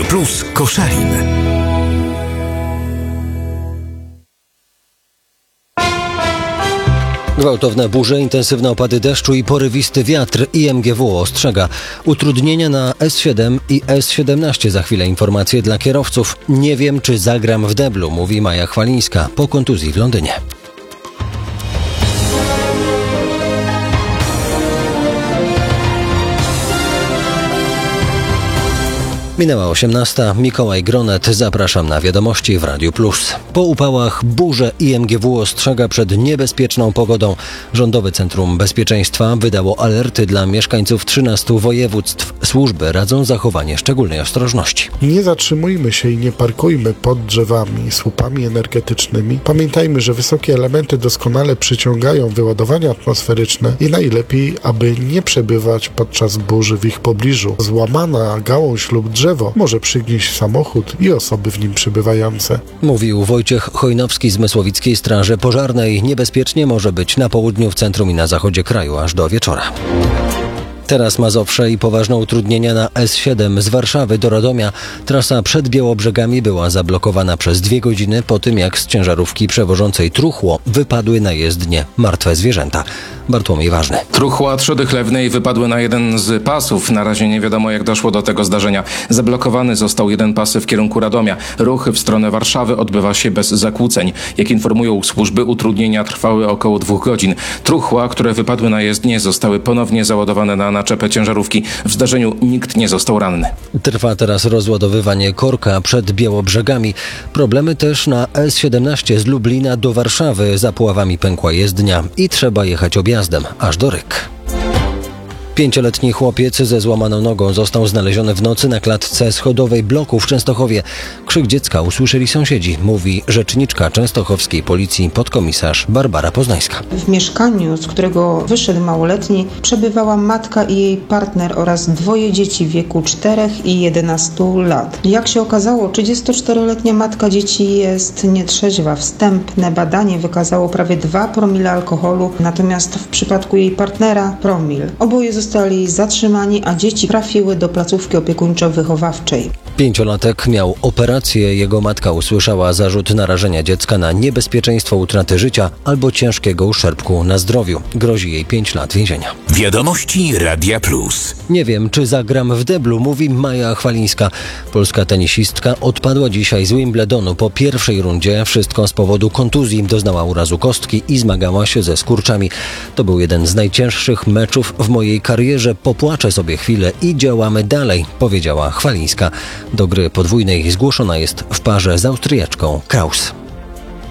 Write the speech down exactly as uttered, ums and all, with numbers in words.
Radio Plus Koszalin. Gwałtowne burze, intensywne opady deszczu i porywisty wiatr. I M G W ostrzega utrudnienia na S siedem i S siedemnaście. Za chwilę informacje dla kierowców. Nie wiem, czy zagram w deblu, mówi Maja Chwalińska po kontuzji w Londynie. Minęła osiemnasta. Mikołaj Gronet. Zapraszam na wiadomości w Radiu Plus. Po upałach burze I M G W ostrzega przed niebezpieczną pogodą. Rządowe Centrum Bezpieczeństwa wydało alerty dla mieszkańców trzynastu województw. Służby radzą zachowanie szczególnej ostrożności. Nie zatrzymujmy się i nie parkujmy pod drzewami, słupami energetycznymi. Pamiętajmy, że wysokie elementy doskonale przyciągają wyładowania atmosferyczne i najlepiej, aby nie przebywać podczas burzy w ich pobliżu. Złamana gałąź lub drzewo może przygnieść samochód i osoby w nim przebywające. Mówił Wojciech Chojnowski z Mysłowickiej Straży Pożarnej. Niebezpiecznie może być na południu, w centrum i na zachodzie kraju aż do wieczora. Teraz Mazowsze i poważne utrudnienia na S siedem z Warszawy do Radomia. Trasa przed Białobrzegami była zablokowana przez dwie godziny po tym, jak z ciężarówki przewożącej truchło wypadły na jezdnię martwe zwierzęta. Bartłomiej Ważny. Truchła trzody chlewnej wypadły na jeden z pasów. Na razie nie wiadomo, jak doszło do tego zdarzenia. Zablokowany został jeden pas w kierunku Radomia. Ruch w stronę Warszawy odbywa się bez zakłóceń. Jak informują służby, utrudnienia trwały około dwóch godzin. Truchła, które wypadły na jezdnię, zostały ponownie załadowane na naczepę ciężarówki. W zdarzeniu nikt nie został ranny. Trwa teraz rozładowywanie korka przed Białobrzegami. Problemy też na S siedemnaście z Lublina do Warszawy. Za Puławami pękła jezdnia i trzeba jechać objazdem aż do Ryk. Pięcioletni chłopiec ze złamaną nogą został znaleziony w nocy na klatce schodowej bloku w Częstochowie. Krzyk dziecka usłyszeli sąsiedzi, mówi rzeczniczka częstochowskiej policji podkomisarz Barbara Poznańska. W mieszkaniu, z którego wyszedł małoletni, przebywała matka i jej partner oraz dwoje dzieci w wieku czterech i jedenastu lat. Jak się okazało, trzydziestoczteroletnia matka dzieci jest nietrzeźwa. Wstępne badanie wykazało prawie dwa promile alkoholu, natomiast w przypadku jej partnera promil. Oboje zostali zatrzymani, a dzieci trafiły do placówki opiekuńczo-wychowawczej. Pięciolatek miał operację. Jego matka usłyszała zarzut narażenia dziecka na niebezpieczeństwo utraty życia albo ciężkiego uszczerbku na zdrowiu. Grozi jej pięć lat więzienia. Wiadomości Radia Plus. Nie wiem, czy zagram w deblu, mówi Maja Chwalińska. Polska tenisistka odpadła dzisiaj z Wimbledonu po pierwszej rundzie. Wszystko z powodu kontuzji. Doznała urazu kostki i zmagała się ze skurczami. To był jeden z najcięższych meczów w mojej karierze. Popłaczę sobie chwilę i działamy dalej, powiedziała Chwalińska. Do gry podwójnej zgłoszona jest w parze z Austriaczką Kraus.